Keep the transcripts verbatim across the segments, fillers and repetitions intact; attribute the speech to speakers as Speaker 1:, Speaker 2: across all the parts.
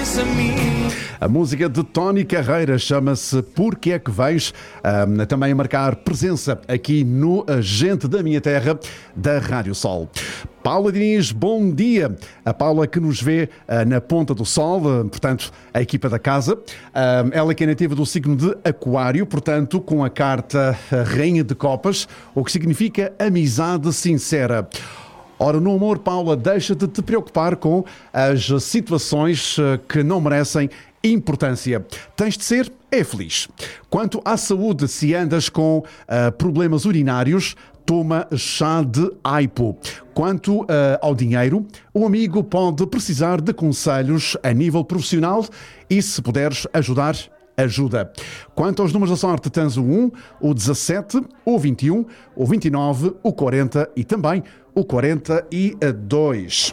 Speaker 1: A música de Tony Carreira chama-se Porque é que Vens, um, também a marcar presença aqui no Gente da Minha Terra, da Rádio Sol. Paula Diniz, bom dia. A Paula que nos vê uh, na Ponta do Sol, uh, portanto, a equipa da casa. Uh, ela que é nativa do signo de Aquário, portanto, com a carta Rainha de Copas, o que significa amizade sincera. Ora, no amor, Paula, deixa de te preocupar com as situações que não merecem importância. Tens de ser é feliz. Quanto à saúde, se andas com uh, problemas urinários, toma chá de aipo. Quanto uh, ao dinheiro, o amigo pode precisar de conselhos a nível profissional e, se puderes ajudar, ajuda. Quanto aos números da sorte, tens o um, o dezassete, o vinte e um, o vinte e nove, o quarenta e também o quarenta e dois.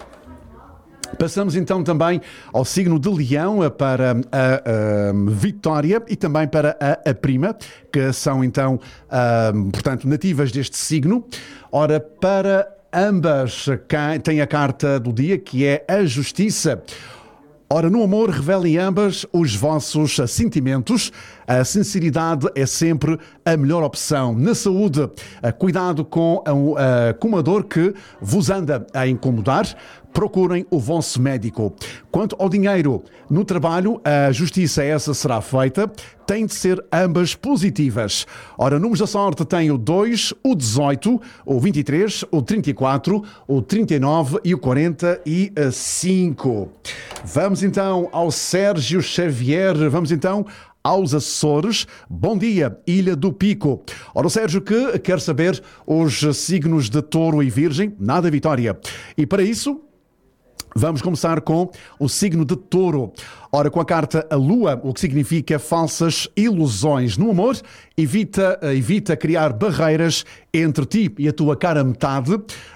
Speaker 1: Passamos então também ao signo de Leão para a, a, a Vitória e também para a, a Prima, que são então, a, portanto, nativas deste signo. Ora, para ambas tem a carta do dia, que é a Justiça. Ora, no amor, revelem ambas os vossos sentimentos. A sinceridade é sempre a melhor opção. Na saúde, cuidado com a, a, com uma dor que vos anda a incomodar. Procurem o vosso médico. Quanto ao dinheiro, no trabalho, a justiça essa será feita. Tem de ser ambas positivas. Ora, números da sorte tem o dois, o dezoito, o vinte e três, o trinta e quatro, o trinta e nove e o quarenta e cinco. Vamos então ao Sérgio Xavier. Vamos então aos Açores. Bom dia, Ilha do Pico. Ora, o Sérgio que quer saber os signos de Touro e Virgem, nada Vitória. E para isso, vamos começar com o signo de Touro. Ora, com a carta a Lua, o que significa falsas ilusões no amor, evita, evita criar barreiras entre ti e a tua cara metade,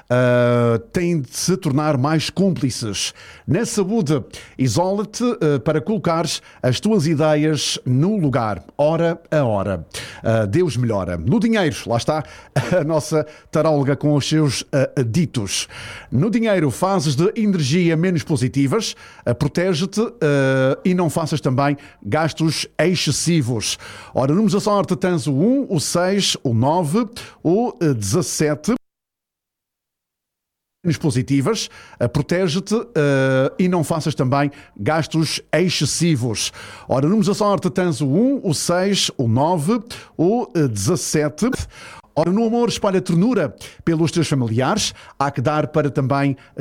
Speaker 1: uh, tem de se tornar mais cúmplices. Na saúde, isola-te uh, para colocares as tuas ideias no lugar, hora a hora. Uh, Deus melhora. No dinheiro, lá está a nossa taróloga com os seus uh, ditos. No dinheiro, fases de energia menos positivas, uh, protege-te uh, e não faças também gastos excessivos. Ora, números da sorte, tens o um, o seis, o nove, o dezassete. Positivas, uh, protege-te uh, e não faças também gastos excessivos. Ora, números da sorte, tens o um, o seis, o nove, o dezassete. Ora, no amor, espalha ternura pelos teus familiares. Há que dar para também